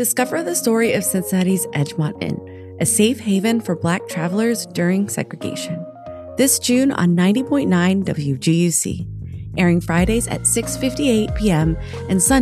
Discover the story of Cincinnati's Edgemont Inn, a safe haven for Black travelers during segregation. This June on 90.9 WGUC, airing Fridays at 6:58 p.m. and Sundays